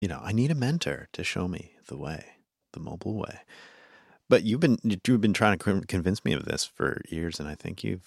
I need a mentor to show me the way, the mobile way. But you've been trying to convince me of this for years, and I think you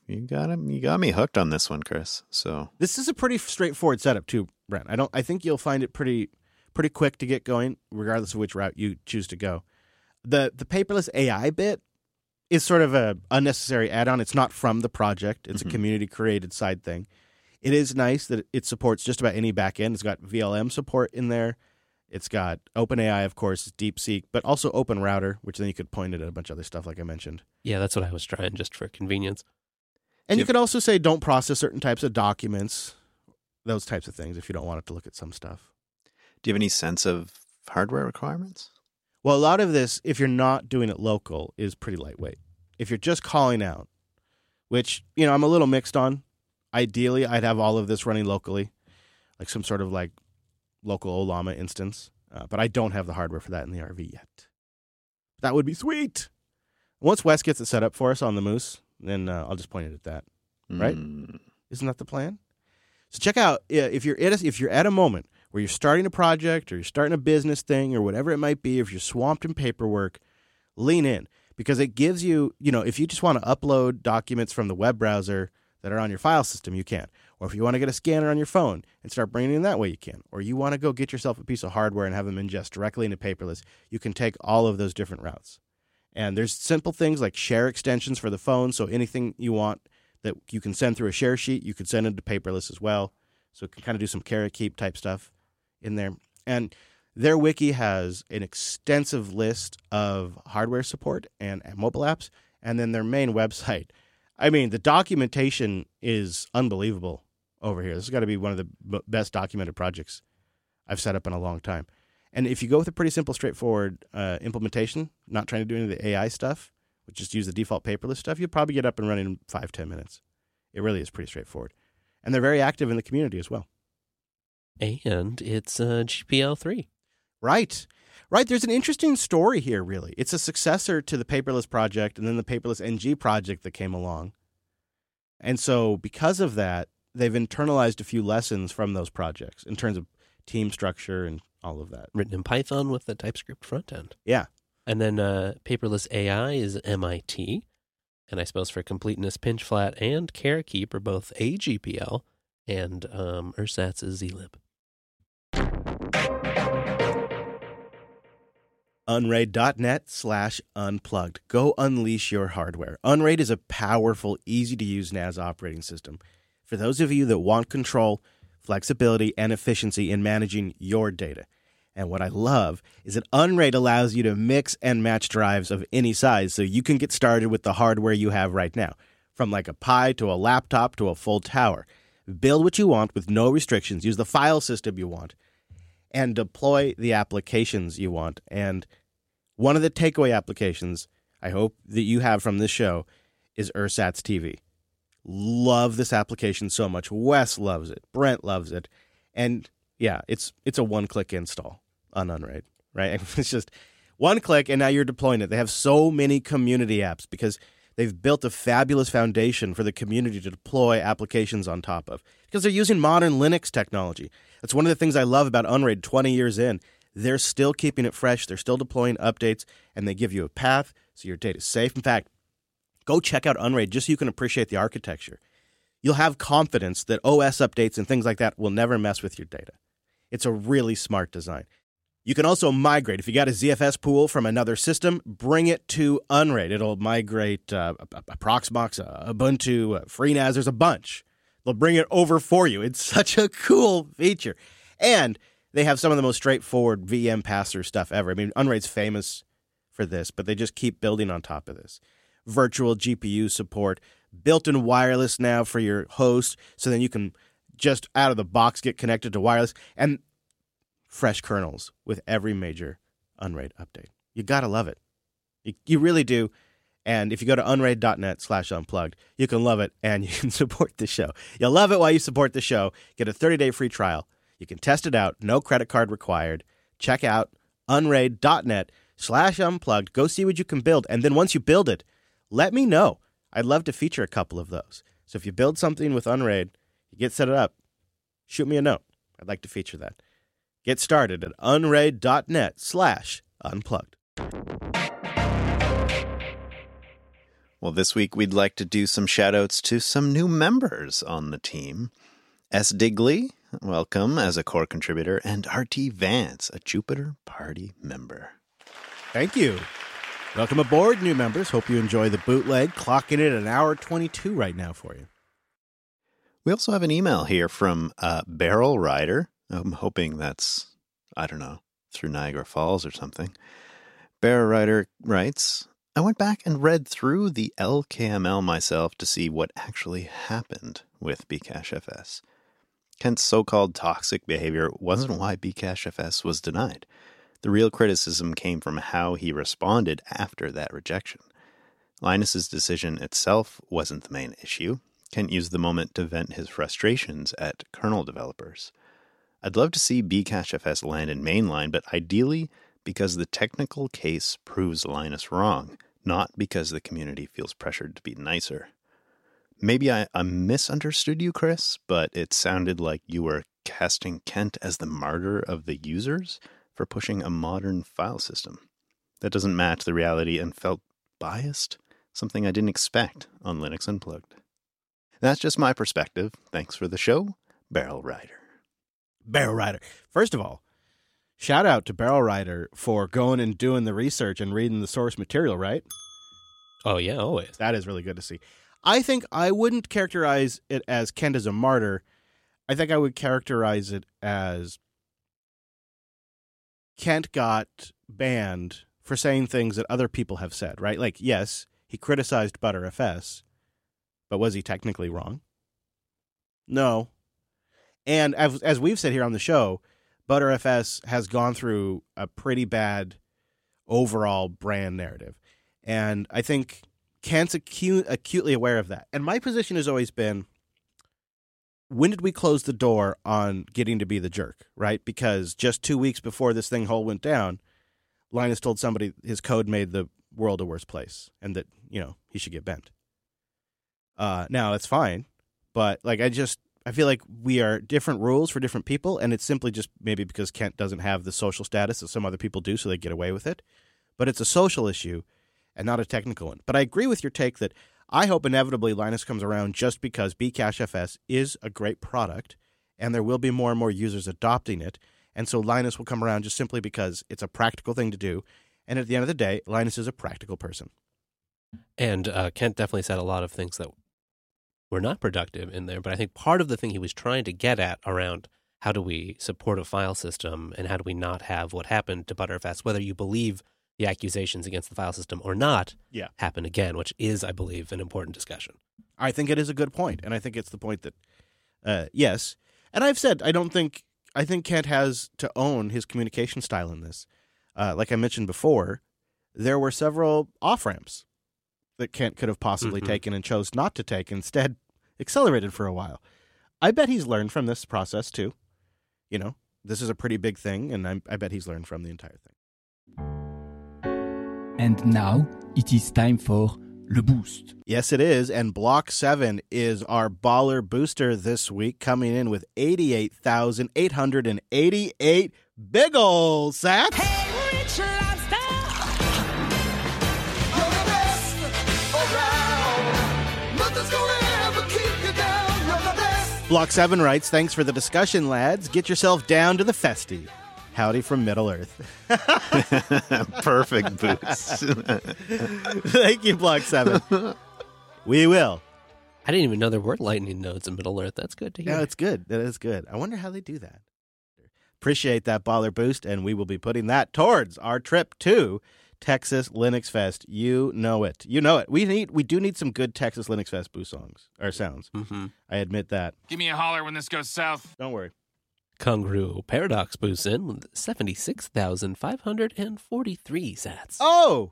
got me hooked on this one, Chris. So this is a pretty straightforward setup too, Brent. I think you'll find it pretty quick to get going, regardless of which route you choose to go. The paperless AI bit is sort of a unnecessary add-on. It's not from the project. It's a community-created side thing. It is nice that it supports just about any backend. It's got VLM support in there. It's got OpenAI, of course, DeepSeek, but also OpenRouter, which then you could point it at a bunch of other stuff like I mentioned. Yeah, that's what I was trying, just for convenience. And you could also say don't process certain types of documents, those types of things, if you don't want it to look at some stuff. Do you have any sense of hardware requirements? Well, a lot of this, if you're not doing it local, is pretty lightweight. If you're just calling out, which, I'm a little mixed on. Ideally, I'd have all of this running locally, like some sort of like local Ollama instance. But I don't have the hardware for that in the RV yet. That would be sweet. Once Wes gets it set up for us on the Moose, then I'll just point it at that. Right? Isn't that the plan? So check out, if you're at a moment where you're starting a project or you're starting a business thing or whatever it might be, if you're swamped in paperwork, lean in. Because it gives you, if you just want to upload documents from the web browser that are on your file system, you can. Or if you want to get a scanner on your phone and start bringing it in that way, you can. Or you want to go get yourself a piece of hardware and have them ingest directly into paperless, you can take all of those different routes. And there's simple things like share extensions for the phone. So anything you want that you can send through a share sheet, you could send it to paperless as well. So it can kind of do some carrot keep type stuff in there. And their wiki has an extensive list of hardware support and mobile apps. And then their main website. I mean, the documentation is unbelievable over here. This has got to be one of the best documented projects I've set up in a long time. And if you go with a pretty simple, straightforward implementation, not trying to do any of the AI stuff, but just use the default paperless stuff, you'll probably get up and running in 5-10 minutes. It really is pretty straightforward. And they're very active in the community as well. And it's GPL3. Right. There's an interesting story here, really. It's a successor to the paperless project and then the paperless NG project that came along. And so because of that, they've internalized a few lessons from those projects in terms of team structure and all of that. Written in Python with the TypeScript front end. Yeah. And then paperless AI is MIT. And I suppose for completeness, Pinchflat and Carakeep are both AGPL, and Ersatz is zlib. Unraid.net/unplugged. Go unleash your hardware. Unraid is a powerful, easy-to-use NAS operating system for those of you that want control, flexibility, and efficiency in managing your data. And what I love is that Unraid allows you to mix and match drives of any size so you can get started with the hardware you have right now, from like a Pi to a laptop to a full tower. Build what you want with no restrictions. Use the file system you want and deploy the applications you want. And one of the takeaway applications I hope that you have from this show is Ersatz TV. Love this application so much. Wes loves it. Brent loves it. And yeah, it's a one-click install on Unraid, right? It's just one click and now you're deploying it. They have so many community apps because they've built a fabulous foundation for the community to deploy applications on top of because they're using modern Linux technology. That's one of the things I love about Unraid 20 years in. They're still keeping it fresh. They're still deploying updates, and they give you a path so your data is safe. In fact, go check out Unraid just so you can appreciate the architecture. You'll have confidence that OS updates and things like that will never mess with your data. It's a really smart design. You can also migrate. If you got a ZFS pool from another system, bring it to Unraid. It'll migrate Proxmox, Ubuntu, FreeNAS. There's a bunch. They'll bring it over for you. It's such a cool feature. And they have some of the most straightforward VM pass-through stuff ever. I mean, Unraid's famous for this, but they just keep building on top of this. Virtual GPU support, built-in wireless now for your host, so then you can just out of the box get connected to wireless, and fresh kernels with every major Unraid update. You got to love it. You really do. And if you go to unraid.net/unplugged, you can love it and you can support the show. You'll love it while you support the show. Get a 30-day free trial. You can test it out. No credit card required. Check out unraid.net/unplugged. Go see what you can build. And then once you build it, let me know. I'd love to feature a couple of those. So if you build something with Unraid, you get set it up, shoot me a note. I'd like to feature that. Get started at unraid.net/unplugged. Well, this week we'd like to do some shout-outs to some new members on the team. S. Digley, welcome as a core contributor, and R.T. Vance, a Jupiter Party member. Thank you. Welcome aboard, new members. Hope you enjoy the bootleg. Clocking it at 1:22 right now for you. We also have an email here from Barrel Rider. I'm hoping that's, I don't know, through Niagara Falls or something. Barrel Rider writes, I went back and read through the LKML myself to see what actually happened with Bcachefs. Kent's so-called toxic behavior wasn't why Bcachefs was denied. The real criticism came from how he responded after that rejection. Linus's decision itself wasn't the main issue. Kent used the moment to vent his frustrations at kernel developers. I'd love to see Bcachefs land in mainline, but ideally because the technical case proves Linus wrong, not because the community feels pressured to be nicer. Maybe I misunderstood you, Chris, but it sounded like you were casting Kent as the martyr of the users for pushing a modern file system. That doesn't match the reality and felt biased, something I didn't expect on Linux Unplugged. That's just my perspective. Thanks for the show, Barrel Rider. Barrel Rider. First of all, shout out to Barrel Rider for going and doing the research and reading the source material, right? Oh, yeah, always. That is really good to see. I think I wouldn't characterize it as Kent as a martyr. I think I would characterize it as Kent got banned for saying things that other people have said, right? Like, yes, he criticized Btrfs, but was he technically wrong? No. And as we've said here on the show, Btrfs has gone through a pretty bad overall brand narrative. And I think Kent's acutely aware of that. And my position has always been, when did we close the door on getting to be the jerk, right? Because just 2 weeks before this thing whole went down, Linus told somebody his code made the world a worse place and that, he should get bent. Now, it's fine. But, I feel like we are different rules for different people, and it's simply just maybe because Kent doesn't have the social status that some other people do, so they get away with it. But it's a social issue and not a technical one. But I agree with your take that I hope inevitably Linus comes around just because Bcachefs is a great product, and there will be more and more users adopting it. And so Linus will come around just simply because it's a practical thing to do. And at the end of the day, Linus is a practical person. And Kent definitely said a lot of things that were not productive in there. But I think part of the thing he was trying to get at around how do we support a file system and how do we not have what happened to Btrfs, whether you believe the accusations against the file system or not, happen again, which is, I believe, an important discussion. I think it is a good point, and I think it's the point that, yes. And I've said, I think Kent has to own his communication style in this. Like I mentioned before, there were several off-ramps that Kent could have possibly taken and chose not to take, instead accelerated for a while. I bet he's learned from this process, too. This is a pretty big thing, and I bet he's learned from the entire thing. And now it is time for Le Boost. Yes, it is. And Block 7 is our baller booster this week, coming in with 88,888 big ol' sats. Hey, rich lobster, you're the best around. Nothing's gonna ever keep you down. You're the best. Block 7 writes, thanks for the discussion, lads. Get yourself down to the festy. Howdy from Middle-earth. Perfect boost. Thank you, Block 7. We will. I didn't even know there were lightning nodes in Middle-earth. That's good to hear. Yeah, it's good. That is good. I wonder how they do that. Appreciate that baller boost, and we will be putting that towards our trip to Texas Linux Fest. You know it. You know it. We do need some good Texas Linux Fest boost songs or sounds. Mm-hmm. I admit that. Give me a holler when this goes south. Don't worry. Congru Paradox boosts in with 76,543 sats. Oh!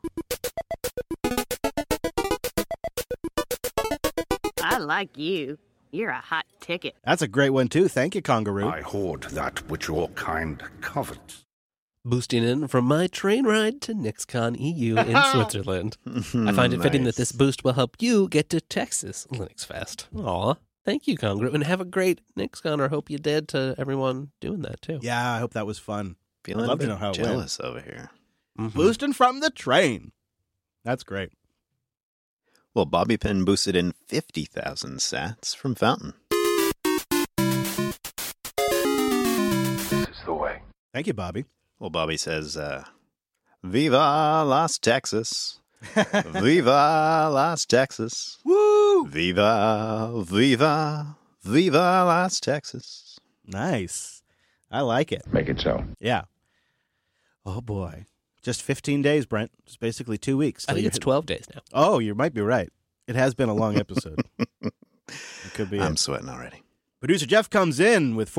I like you. You're a hot ticket. That's a great one, too. Thank you, Congaroo. I hoard that which your kind covets. Boosting in from my train ride to NixCon EU in Switzerland. I find it fitting that this boost will help you get to Texas Linux Fest. Aw, Thank you, Congruent, and have a great NixCon, or hope you did to everyone doing that, too. Yeah, I hope that was fun. Feeling I'd love a to bit know how it jealous over here. Mm-hmm. Boosting from the train. That's great. Well, Bobby Pin boosted in 50,000 sats from Fountain. This is the way. Thank you, Bobby. Well, Bobby says, Viva Las Texas. Viva Las Texas. Woo! Viva, viva, viva Las Texas. Nice. I like it. Make it so. Yeah. Oh, boy. Just 15 days, Brent. It's basically 2 weeks. I think it's 12 days now. Oh, you might be right. It has been a long episode. It could be. I'm sweating already. Producer Jeff comes in with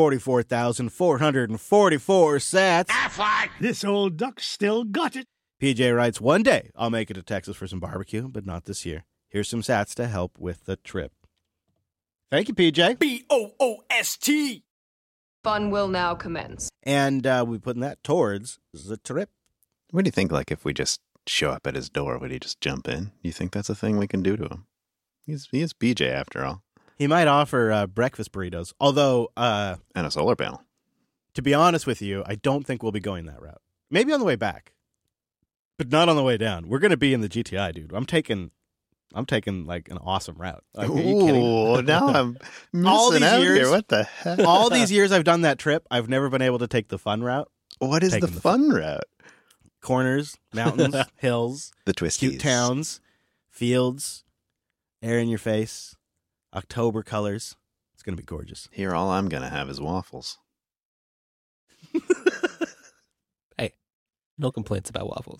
44,444 sats. This old duck still got it. PJ writes, one day I'll make it to Texas for some barbecue, but not this year. Here's some sats to help with the trip. Thank you, PJ. BOOST. Fun will now commence. And we're putting that towards the trip. What do you think, like, if we just show up at his door, would he just jump in? You think that's a thing we can do to him? He is BJ, after all. He might offer breakfast burritos, although... And a solar panel. To be honest with you, I don't think we'll be going that route. Maybe on the way back, but not on the way down. We're going to be in the GTI, dude. I'm taking like an awesome route. Like, are you kidding? Ooh, now I'm All missing these out years- here. What the heck? All these years I've done that trip, I've never been able to take the fun route. What is the taking the fun route? Corners, mountains, hills, The twisties. cute towns, fields, air in your face, October colors. It's going to be gorgeous. Here, all I'm going to have is waffles. Hey, no complaints about waffles.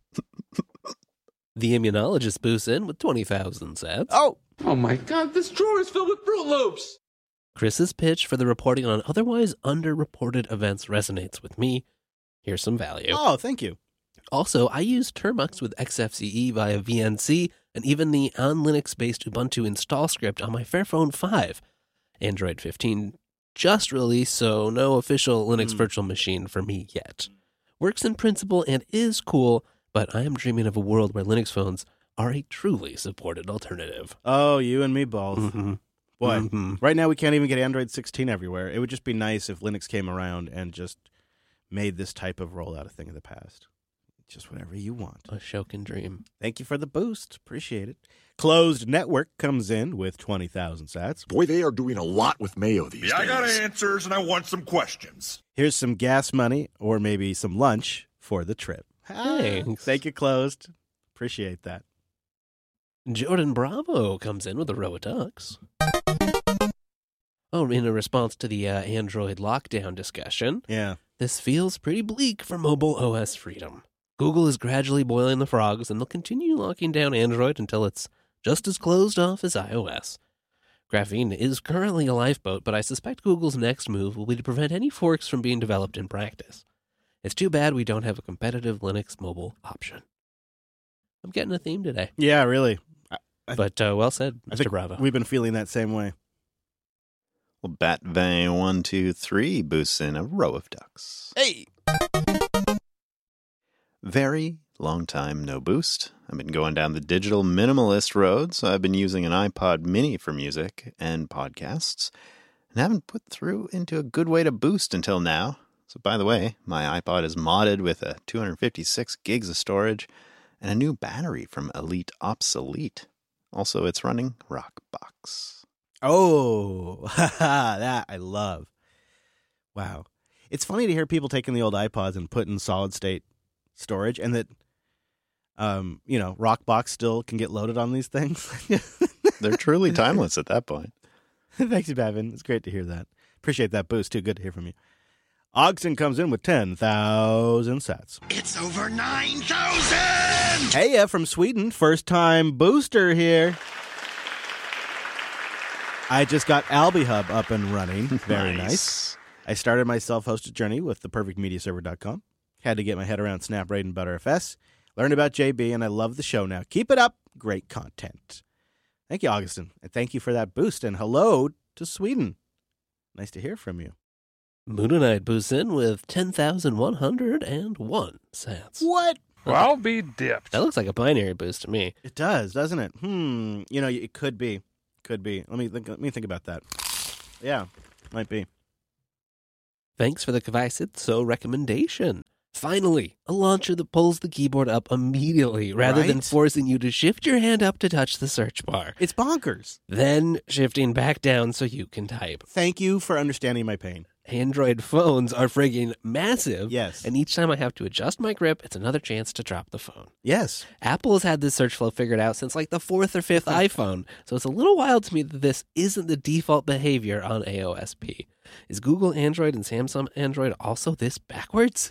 The immunologist boosts in with 20,000 sats. Oh, Oh my god, this drawer is filled with Fruit Loops! Chris's pitch for the reporting on otherwise underreported events resonates with me. Here's some value. oh, thank you. Also, I use Termux with XFCE via VNC and even the on Linux-based Ubuntu install script on my Fairphone 5. Android 15 just released, so no official Linux virtual machine for me yet. Works in principle and is cool, but I am dreaming of a world where Linux phones are a truly supported alternative. Oh, you and me both. Mm-hmm. Boy, Mm-hmm. right now we can't even get Android 16 everywhere. It would just be nice if Linux came around and just made this type of rollout a thing of the past. Just whatever you want. A Shokin dream. Thank you for the boost. Appreciate it. Closed Network comes in with 20,000 sats. Boy, they are doing a lot with Mayo these days. I got answers and I want some questions. Here's some gas money or maybe some lunch for the trip. Thanks. Thank you, Closed. Appreciate that. Jordan Bravo comes in with a row of ducks. Oh, in a response to the Android lockdown discussion, Yeah. this feels pretty bleak for mobile OS freedom. Google is gradually boiling the frogs, and they'll continue locking down Android until it's just as closed off as iOS. Graphene is currently a lifeboat, but I suspect Google's next move will be to prevent any forks from being developed in practice. It's too bad we don't have a competitive Linux mobile option. I'm getting a theme today. Yeah, really. But well said, I Mr. think Bravo. we've been feeling that same way. Well, Batvang123 boosts in a row of ducks. Hey! Very long time no boost. I've been going down the digital minimalist road, so I've been using an iPod mini for music and podcasts, and haven't put through into a good way to boost until now. So by the way, my iPod is modded with a 256 gigs of storage and a new battery from Elite Obsolete. Also, it's running Rockbox. Oh, that I love. Wow. It's funny to hear people taking the old iPods and putting solid state storage, and that, Rockbox still can get loaded on these things. They're truly timeless at that point. Thanks, Bavin. It's great to hear that. Appreciate that boost, too. Good to hear from you. Ogson comes in with 10,000 sats. It's over 9,000! Hey, from Sweden. First-time booster here. I just got AlbiHub up and running. Very nice. I started my self-hosted journey with theperfectmediaserver.com. Had to get my head around SnapRaid and ButterFS. Learned about JB, and I love the show now. Keep it up. Great content. Thank you, Augustin. And thank you for that boost. And hello to Sweden. Nice to hear from you. Moonanite boosts in with 10,101 sats. What? Well, I'll be dipped. That looks like a binary boost to me. It does, doesn't it? It could be. Could be. Let me think about that. Yeah, might be. Thanks for the Kvaisitso recommendation. Finally, a launcher that pulls the keyboard up immediately rather than Right? forcing you to shift your hand up to touch the search bar. It's bonkers. Then shifting back down so you can type. Thank you for understanding my pain. Android phones are friggin' massive. Yes. And each time I have to adjust my grip, it's another chance to drop the phone. Yes. Apple has had this search flow figured out since like the 4th or 5th iPhone, so it's a little wild to me that this isn't the default behavior on AOSP. Is Google Android and Samsung Android also this backwards?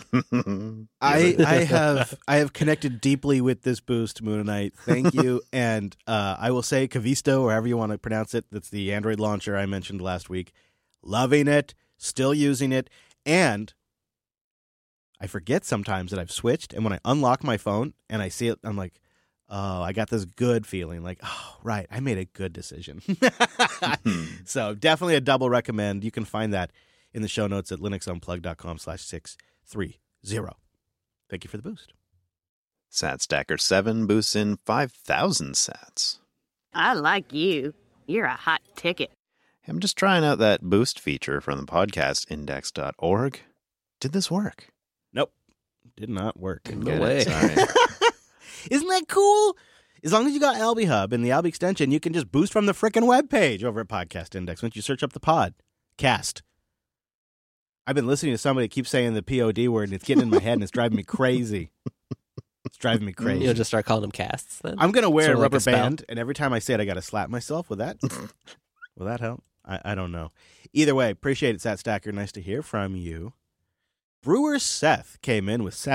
I have connected deeply with this boost, Moon and Knight. Thank you. And I will say Kavisto, or however you want to pronounce it. That's the Android launcher I mentioned last week. Loving it. Still using it. And I forget sometimes that I've switched. And when I unlock my phone and I see it, I'm like, oh, I got this good feeling. Like, oh, right, I made a good decision. So definitely a double recommend. You can find that in the show notes at linuxunplug.com/630. Thank you for the boost. SatStacker 7 boosts in 5,000 sats. I like you. You're a hot ticket. I'm just trying out that boost feature from the podcastindex.org. Did this work? Nope. Did not work. Didn't No get way. it, sorry. Isn't that cool? As long as you got Alby Hub and the Alby extension, you can just boost from the frickin' webpage over at Podcast Index once you search up the podcast. I've been listening to somebody keep saying the POD word, and it's getting in my head, and it's driving me crazy. It's driving me crazy. You'll just start calling them casts then? I'm going to wear Sort a of like rubber a spell. band, and every time I say it, I got to slap myself. Will that help? I don't know. Either way, appreciate it, SatStacker. Nice to hear from you. Brewer Seth came in with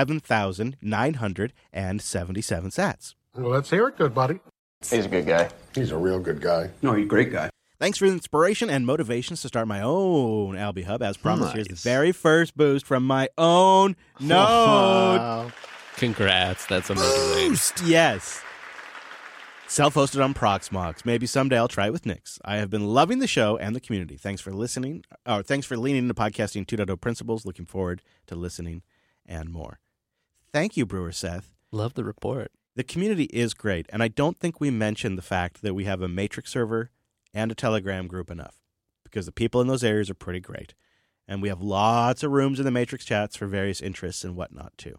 7,977 sats. Well, let's hear it, good buddy. He's a good guy. He's a real good guy. No, you're a great guy. Thanks for the inspiration and motivations to start my own Alby Hub. As promised, here's the Nice. very first boost from my own node. Wow. Congrats, that's amazing. Yes. Self-hosted on Proxmox. Maybe someday I'll try it with Nix. I have been loving the show and the community. Thanks for listening. Thanks for leaning into podcasting 2.0 principles. Looking forward to listening and more. Thank you, Brewer Seth. Love the report. The community is great, and I don't think we mentioned the fact that we have a Matrix server and a Telegram group enough, because the people in those areas are pretty great. And we have lots of rooms in the Matrix chats for various interests and whatnot, too.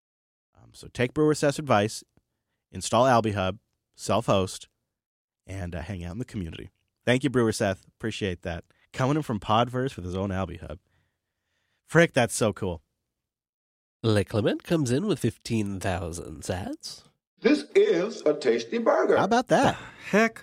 So take Brewer Seth's advice, install Alby Hub, self-host, and hang out in the community. Thank you, Brewer Seth. Appreciate that. Coming in from Podverse with his own Alby Hub. Frick, that's so cool. Le Clement comes in with 15,000 sats. This is a tasty burger. How about that? Heck.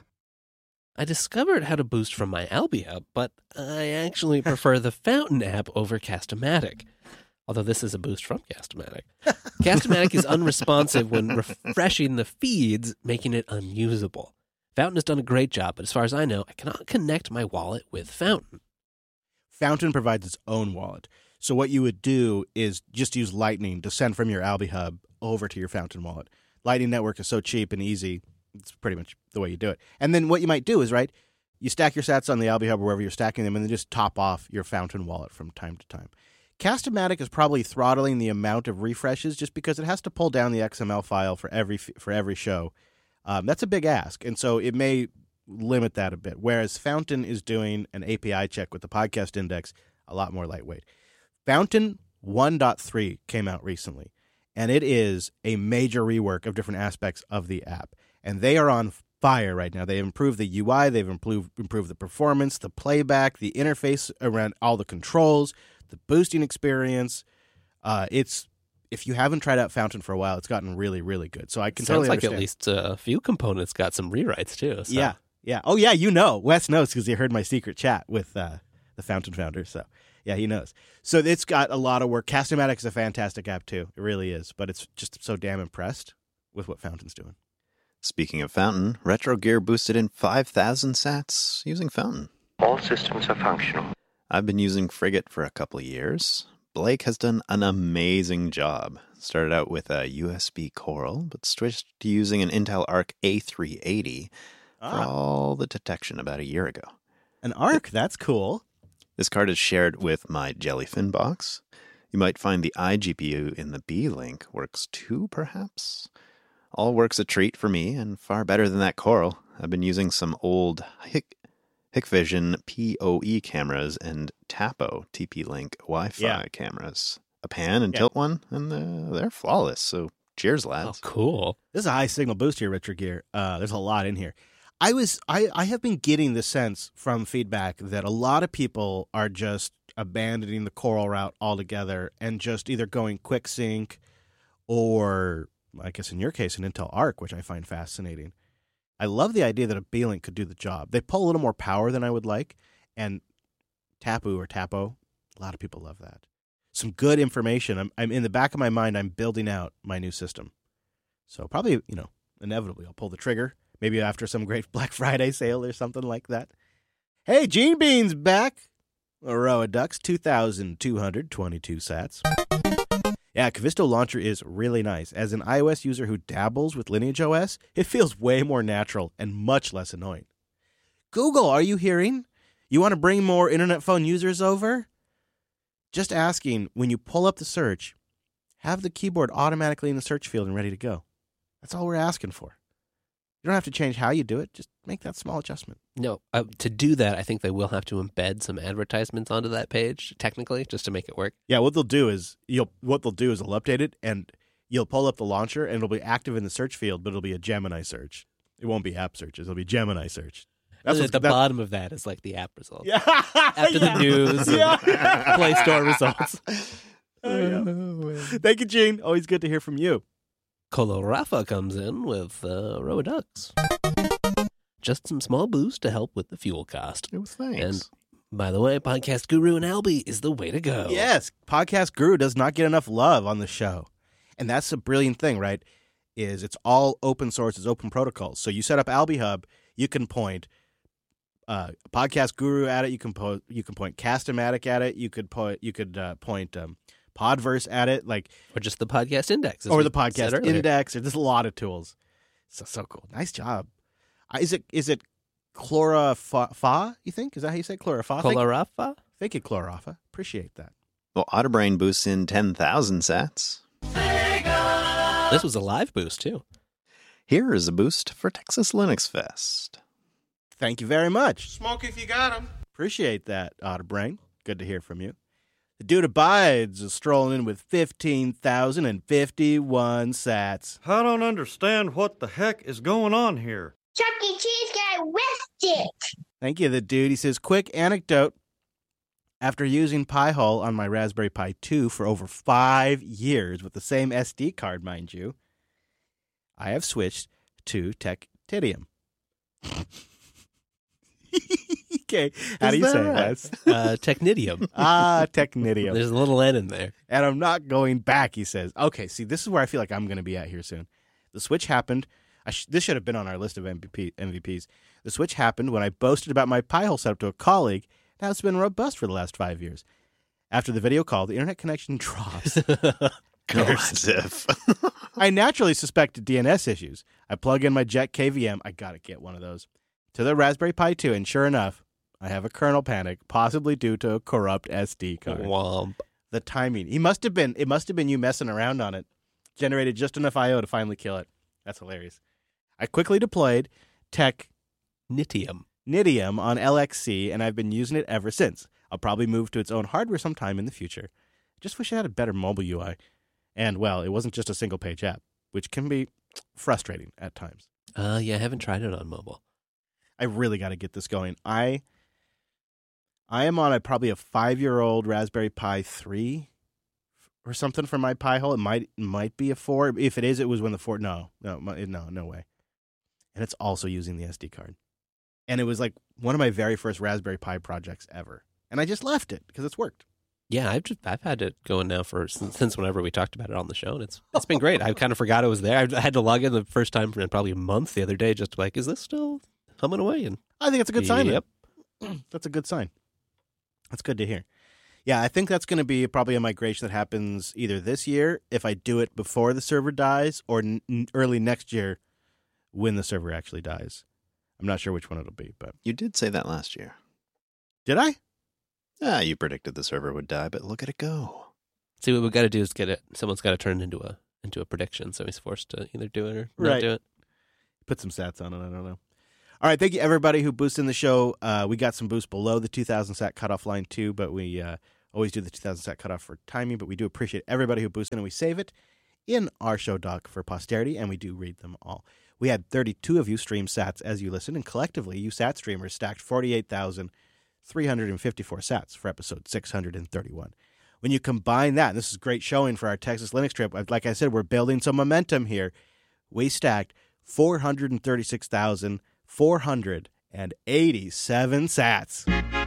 I discovered how to boost from my Alby Hub, but I actually prefer the Fountain app over Cast-O-Matic. Although this is a boost from Cast-O-Matic. Cast-O-Matic is unresponsive when refreshing the feeds, making it unusable. Fountain has done a great job, but as far as I know, I cannot connect my wallet with Fountain. Fountain provides its own wallet. So what you would do is just use Lightning to send from your Alby Hub over to your Fountain wallet. Lightning Network is so cheap and easy, it's pretty much the way you do it. And then what you might do is, right, you stack your sats on the Alby Hub or wherever you're stacking them, and then just top off your Fountain wallet from time to time. Cast-O-Matic is probably throttling the amount of refreshes just because it has to pull down the XML file for every show. That's a big ask, and so it may limit that a bit, whereas Fountain is doing an API check with the podcast index, a lot more lightweight. Fountain 1.3 came out recently, and it is a major rework of different aspects of the app, and they are on fire right now. They improved the UI, they've improved the performance, the playback, the interface around all the controls, the boosting experience. If you haven't tried out Fountain for a while, it's gotten really, really good. So I can Sounds totally like understand. at least a few components got some rewrites too. So. Yeah. Oh, yeah, you know. Wes knows because he heard my secret chat with the Fountain founder. So, yeah, he knows. So it's got a lot of work. Cast-O-Matic is a fantastic app, too. It really is. But it's just so damn impressed with what Fountain's doing. Speaking of Fountain, Retro Gear boosted in 5,000 sats using Fountain. All systems are functional. I've been using Frigate for a couple of years. Blake has done an amazing job. Started out with a USB Coral, but switched to using an Intel Arc A380 for all the detection about a year ago. An Arc? That's cool. This card is shared with my Jellyfin box. You might find the iGPU in the B link works too, perhaps? All works a treat for me, and far better than that Coral. I've been using some old Hikvision PoE cameras and Tapo TP-Link Wi-Fi cameras. A pan and tilt one, and they're flawless. So cheers, lads. Oh, cool. This is a high signal boost here, Richard Gere. There's a lot in here. I have been getting the sense from feedback that a lot of people are just abandoning the Coral route altogether and just either going quick sync or, I guess in your case, an Intel Arc, which I find fascinating. I love the idea that a B-Link could do the job. They pull a little more power than I would like, and Tapu or Tapo, a lot of people love that. Some good information. I'm in the back of my mind, I'm building out my new system. So probably, inevitably I'll pull the trigger. Maybe after some great Black Friday sale or something like that. Hey, Gene Bean's back. Aroa Ducks, 2,222 sats. Yeah, Kavisto Launcher is really nice. As an iOS user who dabbles with Lineage OS, it feels way more natural and much less annoying. Google, are you hearing? You want to bring more internet phone users over? Just asking, when you pull up the search, have the keyboard automatically in the search field and ready to go. That's all we're asking for. You don't have to change how you do it. Just make that small adjustment. No, to do that, I think they will have to embed some advertisements onto that page, technically, just to make it work. Yeah, what they'll do is they'll update it, and you'll pull up the launcher, and it'll be active in the search field, but it'll be a Gemini search. It won't be app searches. It'll be Gemini search. That's at the bottom of that is like the app results. Yeah. After the news, Play Store results. Thank you, Gene. Always good to hear from you. Colo Rafa comes in with Roa Ducks. Just some small boost to help with the fuel cost. Oh, thanks. And by the way, Podcast Guru and Albie is the way to go. Yes, Podcast Guru does not get enough love on the show. And that's a brilliant thing, right? Is it's all open source, it's open protocols. So you set up Albie Hub, you can point Podcast Guru at it, you can point Cast-O-Matic at it, you could point Podverse at it, or just the Podcast Index, or the Podcast Index. Or there's a lot of tools. So cool. Nice job. Is it Chlorapha? You think is that how you say Chlorapha? Chlorapha? Thank you, Chlorapha. Appreciate that. Well, Otterbrain boosts in 10,000 sats. This was a live boost too. Here is a boost for Texas Linux Fest. Thank you very much. Smoke if you got 'em. Appreciate that, Otterbrain. Good to hear from you. The Dude Abides is strolling in with 15,051 sats. I don't understand what the heck is going on here. Chuck E. Cheese guy whiffed it. Thank you, the dude. He says, quick anecdote. After using Pi-hole on my Raspberry Pi 2 for over 5 years with the same SD card, mind you, I have switched to Tectidium. Okay, how do you say that? Technidium. Technidium. There's a little N in there. And I'm not going back, he says. Okay, see, this is where I feel like I'm going to be at here soon. The switch happened. This should have been on our list of MVPs. The switch happened when I boasted about my Pi-hole setup to a colleague. Now it's been robust for the last 5 years. After the video call, the internet connection drops. Cursive. I naturally suspected DNS issues. I plug in my Jet KVM. I got to get one of those. To the Raspberry Pi 2, and sure enough, I have a kernel panic, possibly due to a corrupt SD card. Womp. The timing. It must have been you messing around on it. Generated just enough I/O to finally kill it. That's hilarious. I quickly deployed Technidium on LXC, and I've been using it ever since. I'll probably move to its own hardware sometime in the future. Just wish it had a better mobile UI. And, well, it wasn't just a single-page app, which can be frustrating at times. Yeah, I haven't tried it on mobile. I really got to get this going. I am on probably a 5-year-old Raspberry Pi 3 or something for my Pi-hole. It might be a 4. If it is, it was when the 4. No way. And it's also using the SD card. And it was like one of my very first Raspberry Pi projects ever. And I just left it because it's worked. Yeah, I've had it going now since whenever we talked about it on the show, and it's been great. I kind of forgot it was there. I had to log in the first time in probably a month the other day, just like, is this still humming away? And I think it's a good sign. Yep, that's a good sign. That's good to hear. Yeah, I think that's going to be probably a migration that happens either this year if I do it before the server dies, or early next year when the server actually dies. I'm not sure which one it'll be, but you did say that last year. Did I? You predicted the server would die, but look at it go. See, what we've got to do is get it. Someone's got to turn it into a prediction, so he's forced to either do it or not do it. Put some stats on it. I don't know. All right, thank you, everybody who boosted in the show. We got some boosts below the 2,000 sat cutoff line, too, but we always do the 2,000 sat cutoff for timing, but we do appreciate everybody who boosted, and we save it in our show doc for posterity, and we do read them all. We had 32 of you stream sats as you listen, and collectively, you sat streamers stacked 48,354 sats for episode 631. When you combine that, this is great showing for our Texas Linux trip. Like I said, we're building some momentum here. We stacked 436,487 sats.